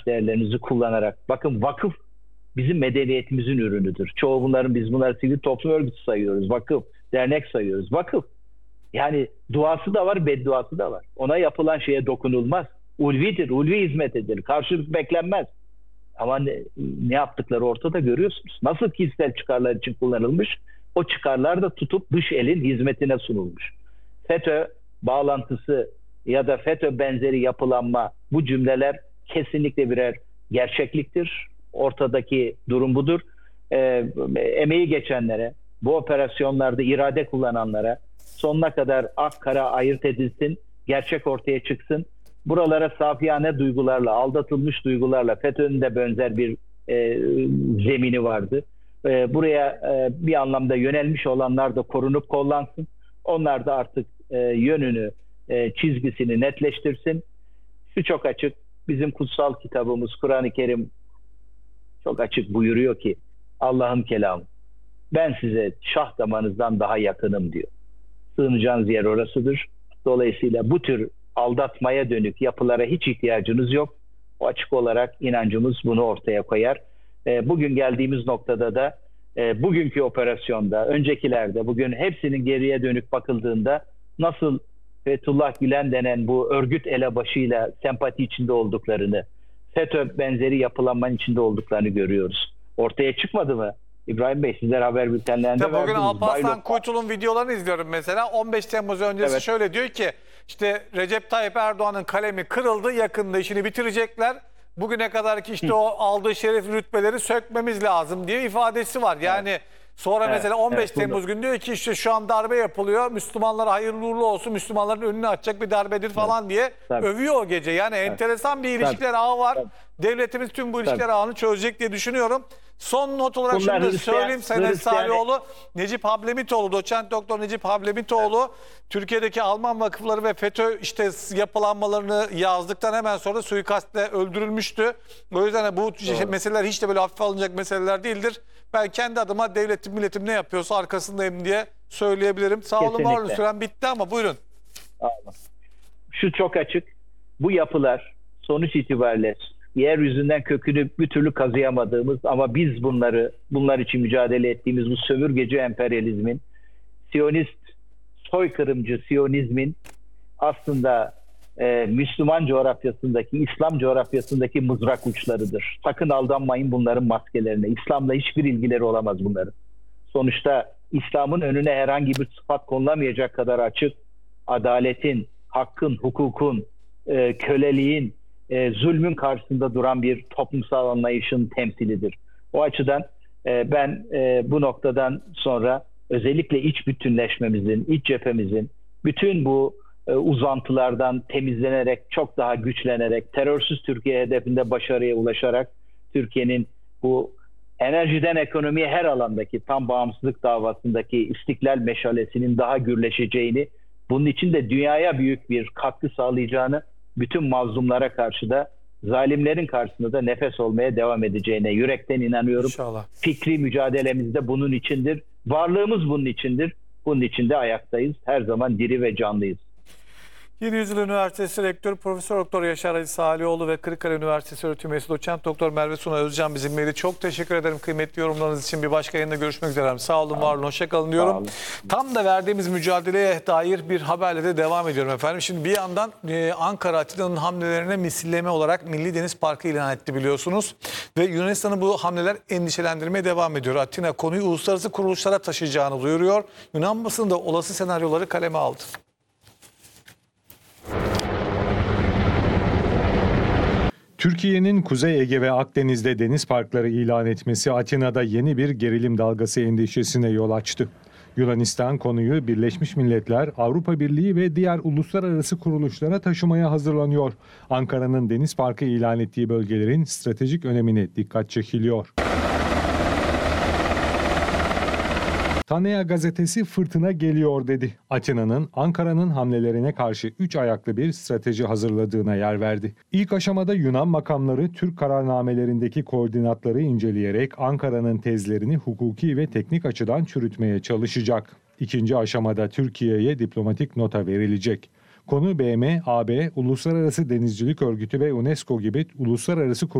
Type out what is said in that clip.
değerlerinizi kullanarak, bakın vakıf bizim medeniyetimizin ürünüdür. Çoğu biz bunları sivil toplum örgütü sayıyoruz. Vakıf, dernek sayıyoruz. Vakıf. Yani duası da var, bedduası da var. Ona yapılan şeye dokunulmaz. Ulvidir, ulvi hizmet edilir. Karşılık beklenmez. Ama ne yaptıkları ortada, görüyorsunuz. Nasıl kişisel çıkarlar için kullanılmış, o çıkarlar da tutup dış elin hizmetine sunulmuş. FETÖ bağlantısı ya da FETÖ benzeri yapılanma, bu cümleler kesinlikle birer gerçekliktir. Ortadaki durum budur. Emeği geçenlere, bu operasyonlarda irade kullananlara sonuna kadar ak kara ayırt edilsin, gerçek ortaya çıksın. Buralara safiyane duygularla, aldatılmış duygularla, FETÖ'nün de benzer bir zemini vardı. Buraya bir anlamda yönelmiş olanlar da korunup kollansın. Onlar da artık yönünü, çizgisini netleştirsin. Şu çok açık, bizim kutsal kitabımız Kur'an-ı Kerim çok açık buyuruyor ki, Allah'ın kelamı, ben size şah damarınızdan daha yakınım diyor. Sığınacağınız yer orasıdır. Dolayısıyla bu tür aldatmaya dönük yapılara hiç ihtiyacınız yok. O açık olarak inancımız bunu ortaya koyar. Bugün geldiğimiz noktada da bugünkü operasyonda, öncekilerde, bugün hepsinin geriye dönük bakıldığında nasıl Fethullah Gülen denen bu örgüt elebaşıyla sempati içinde olduklarını, FETÖ benzeri yapılanmanın içinde olduklarını görüyoruz. Ortaya çıkmadı mı? İbrahim Bey, sizler haber bültenlerinde bugün verdiniz. Alparslan Kuytul'un videolarını izliyorum mesela. 15 Temmuz öncesi Evet. şöyle diyor ki, işte Recep Tayyip Erdoğan'ın kalemi kırıldı, yakında işini bitirecekler. Bugüne kadar ki işte o aldığı şeref rütbeleri sökmemiz lazım diye ifadesi var. Yani sonra mesela 15 Temmuz günü diyor ki işte şu an darbe yapılıyor, Müslümanlara hayırlı uğurlu olsun, Müslümanların önünü açacak bir darbedir falan diye övüyor o gece. Yani enteresan bir ilişkiler ağı var. Devletimiz tüm bu ilişkiler ağını çözecek diye düşünüyorum. Son not olarak şunu da söyleyeyim Sayın Salioğlu. Necip Hablemitoğlu, doçent doktor Necip Hablemitoğlu, Türkiye'deki Alman vakıfları ve FETÖ işte yapılanmalarını yazdıktan hemen sonra suikastle öldürülmüştü. O yüzden bu meseleler hiç de böyle hafife alınacak meseleler değildir. Ben kendi adıma devletim, milletim ne yapıyorsa arkasındayım diye söyleyebilirim. Sağ olun, var olun. Süren bitti ama buyurun. Şu çok açık. Bu yapılar sonuç itibariyle yeryüzünden kökünü bir türlü kazıyamadığımız ama biz bunlar için mücadele ettiğimiz bu sömürgeci emperyalizmin, Siyonist, soykırımcı Siyonizmin aslında Müslüman coğrafyasındaki, İslam coğrafyasındaki mızrak uçlarıdır. Sakın aldanmayın bunların maskelerine. İslam'la hiçbir ilgileri olamaz bunların. Sonuçta İslam'ın önüne herhangi bir sıfat konulamayacak kadar açık, adaletin, hakkın, hukukun, köleliğin, zulmün karşısında duran bir toplumsal anlayışın temsilidir. O açıdan ben bu noktadan sonra özellikle iç bütünleşmemizin, iç cephemizin bütün bu uzantılardan temizlenerek, çok daha güçlenerek, terörsüz Türkiye hedefinde başarıya ulaşarak Türkiye'nin bu enerjiden ekonomiye her alandaki tam bağımsızlık davasındaki istiklal meşalesinin daha gürleşeceğini, bunun için de dünyaya büyük bir katkı sağlayacağını, bütün mazlumlara karşı da, zalimlerin karşısında da nefes olmaya devam edeceğine yürekten inanıyorum. İnşallah. Fikri mücadelemiz de bunun içindir. Varlığımız bunun içindir. Bunun için de ayaktayız. Her zaman diri ve canlıyız. Yeni Yüzyıl Üniversitesi Rektörü Profesör Doktor Yaşar Ali Salioğlu ve Kırıkkale Üniversitesi Öğretim Üyesi Doçent Doktor Merve Suna Özcan bizimleydi. Çok teşekkür ederim kıymetli yorumlarınız için. Bir başka yayında görüşmek üzere. Sağ olun, var olun, hoşça kalın diyorum. Tam da verdiğimiz mücadeleye dair bir haberle de devam ediyorum efendim. Şimdi bir yandan Ankara Atina'nın hamlelerine misilleme olarak Milli Deniz Parkı ilan etti biliyorsunuz. Ve Yunanistan'ı bu hamleler endişelendirmeye devam ediyor. Atina konuyu uluslararası kuruluşlara taşıyacağını duyuruyor. Yunan basını da olası senaryoları kaleme aldı. Türkiye'nin Kuzey Ege ve Akdeniz'de deniz parkları ilan etmesi Atina'da yeni bir gerilim dalgası endişesine yol açtı. Yunanistan konuyu Birleşmiş Milletler, Avrupa Birliği ve diğer uluslararası kuruluşlara taşımaya hazırlanıyor. Ankara'nın deniz parkı ilan ettiği bölgelerin stratejik önemine dikkat çekiliyor. Tanea gazetesi fırtına geliyor dedi. Atina'nın Ankara'nın hamlelerine karşı 3 ayaklı bir strateji hazırladığına yer verdi. İlk aşamada Yunan makamları Türk kararnamelerindeki koordinatları inceleyerek Ankara'nın tezlerini hukuki ve teknik açıdan çürütmeye çalışacak. İkinci aşamada Türkiye'ye diplomatik nota verilecek. Konu BM, AB, Uluslararası Denizcilik Örgütü ve UNESCO gibi uluslararası